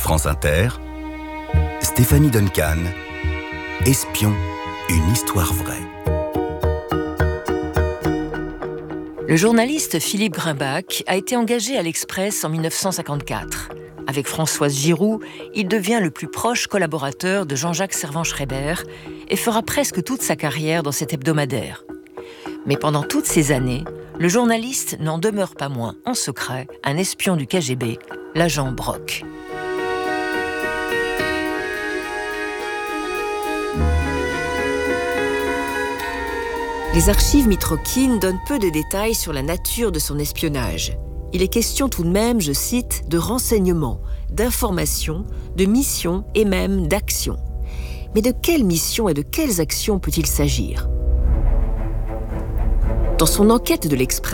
France Inter, Stéphanie Duncan, Espion, une histoire vraie. Le journaliste Philippe Grimbach a été engagé à l'Express en 1954. Avec Françoise Giroud, il devient le plus proche collaborateur de Jean-Jacques Servan-Schreiber et fera presque toute sa carrière dans cet hebdomadaire. Mais pendant toutes ces années, le journaliste n'en demeure pas moins, en secret, un espion du KGB, l'agent Brock. Les archives Mitrokhin donnent peu de détails sur la nature de son espionnage. Il est question tout de même, je cite, de renseignements, d'informations, de missions et même d'actions. Mais de quelles missions et de quelles actions peut-il s'agir ? Dans son enquête de l'Express,